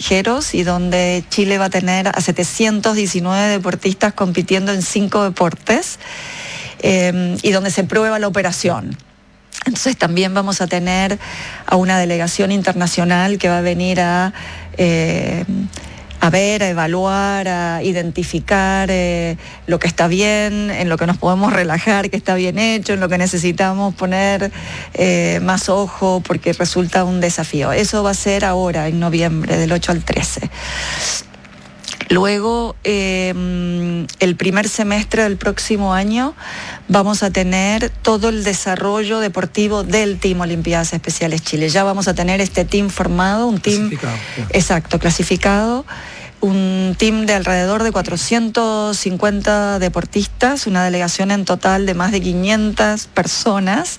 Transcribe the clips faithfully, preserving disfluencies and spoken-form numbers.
extranjeros y donde Chile va a tener a setecientos diecinueve deportistas compitiendo en cinco deportes eh, y donde se prueba la operación. Entonces también vamos a tener a una delegación internacional que va a venir a, eh, a ver, a evaluar, a identificar eh, lo que está bien, en lo que nos podemos relajar, que está bien hecho, en lo que necesitamos poner eh, más ojo porque resulta un desafío. Eso va a ser ahora, en noviembre, del ocho al trece. Luego, eh, el primer semestre del próximo año vamos a tener todo el desarrollo deportivo del Team Olimpiadas Especiales Chile. Ya vamos a tener este team formado, un team clasificado, yeah. exacto, clasificado, un team de alrededor de cuatrocientos cincuenta deportistas, una delegación en total de más de quinientas personas,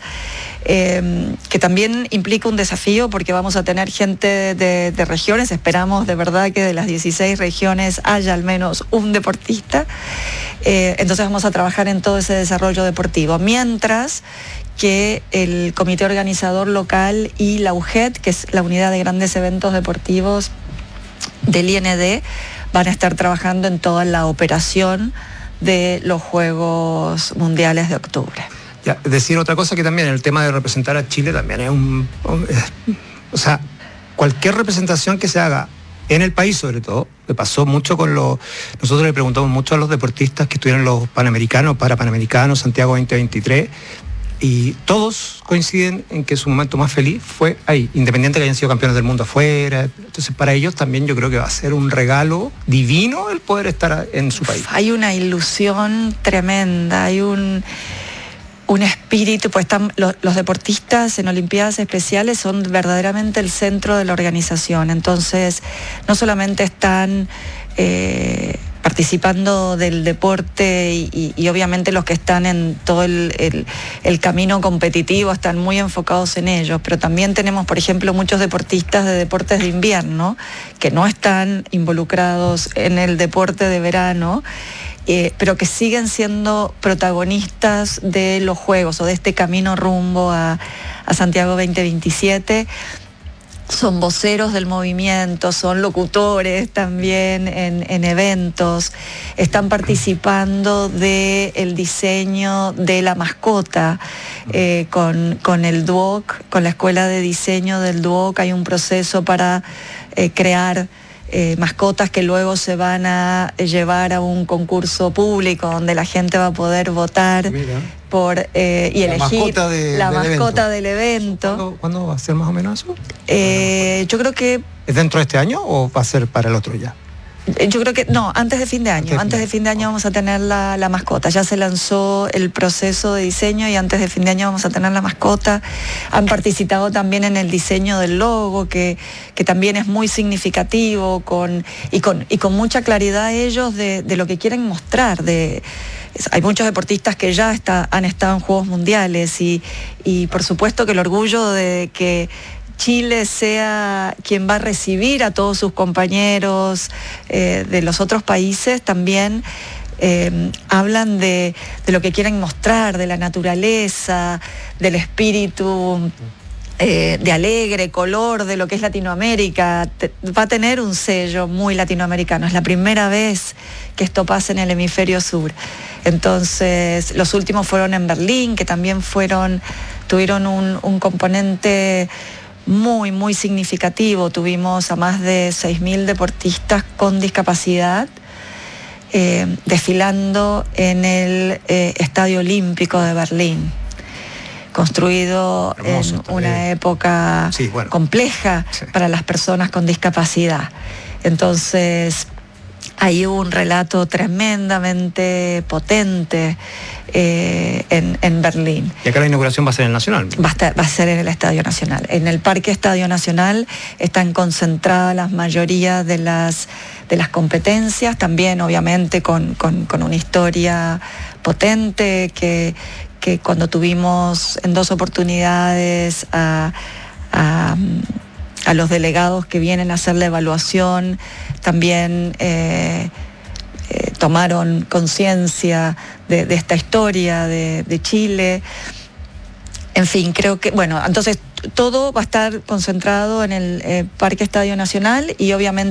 eh, que también implica un desafío porque vamos a tener gente de, de regiones, esperamos de verdad que de las dieciséis regiones haya al menos un deportista, eh, entonces vamos a trabajar en todo ese desarrollo deportivo, mientras que el comité organizador local y la U G E D, que es la unidad de grandes eventos deportivos del I N D, van a estar trabajando en toda la operación de los Juegos Mundiales de octubre. Ya, decir otra cosa que también el tema de representar a Chile también es un... Es, o sea, cualquier representación que se haga en el país sobre todo, que pasó mucho con los... Nosotros le preguntamos mucho a los deportistas que estuvieron los Panamericanos, para Panamericanos, Santiago veinte veintitrés, y todos coinciden en que su momento más feliz fue ahí, independiente que hayan sido campeones del mundo afuera. Entonces para ellos también yo creo que va a ser un regalo divino el poder estar en su país. Hay una ilusión tremenda, hay un, un espíritu, pues están los, los deportistas en Olimpiadas Especiales son verdaderamente el centro de la organización. Entonces no solamente están... Eh, participando del deporte y, y, y obviamente los que están en todo el, el, el camino competitivo están muy enfocados en ellos, pero también tenemos, por ejemplo, muchos deportistas de deportes de invierno que no están involucrados en el deporte de verano, eh, pero que siguen siendo protagonistas de los Juegos o de este camino rumbo a, a Santiago veinte veintisiete. Son voceros del movimiento, son locutores también en, en eventos, están participando del diseño de la mascota eh, con, con el D U O C, con la Escuela de Diseño del D U O C. Hay un proceso para eh, crear eh, mascotas que luego se van a llevar a un concurso público donde la gente va a poder votar. Mira. Por, eh, y la elegir mascota de, la del mascota evento. del evento. ¿Cuándo, ¿Cuándo va a ser más o menos eso? Eh, yo creo que... ¿Es dentro de este año o va a ser para el otro ya? Yo creo que, no, antes de fin de año. Antes, antes de fin de año vamos a tener la, la mascota. Ya se lanzó el proceso de diseño y antes de fin de año vamos a tener la mascota. Han participado también en el diseño del logo, que, que también es muy significativo, con, y, con, y con mucha claridad ellos de, de lo que quieren mostrar. De, hay muchos deportistas que ya está, han estado en Juegos Mundiales y, y por supuesto que el orgullo de que Chile sea quien va a recibir a todos sus compañeros eh, de los otros países también eh, hablan de, de lo que quieren mostrar, de la naturaleza, del espíritu eh, de alegre, color de lo que es Latinoamérica. Te, va a tener un sello muy latinoamericano. Es la primera vez que esto pasa en el hemisferio sur. Entonces, los últimos fueron en Berlín, que también fueron, tuvieron un, un componente muy, muy significativo. Tuvimos a más de seis mil deportistas con discapacidad eh, desfilando en el eh, Estadio Olímpico de Berlín, construido hermoso, en también. Una época sí, bueno. compleja sí. para las personas con discapacidad. Entonces, hay un relato tremendamente potente eh, en, en Berlín. Y acá la inauguración va a ser en el Nacional. Va a, estar, va a ser en el Estadio Nacional. En el Parque Estadio Nacional están concentradas las mayorías de las, de las competencias, también obviamente con, con, con una historia potente que, que cuando tuvimos en dos oportunidades a... a a los delegados que vienen a hacer la evaluación, también eh, eh, tomaron conciencia de, de esta historia de, de Chile. En fin, creo que, bueno, entonces todo va a estar concentrado en el eh, Parque Estadio Nacional y obviamente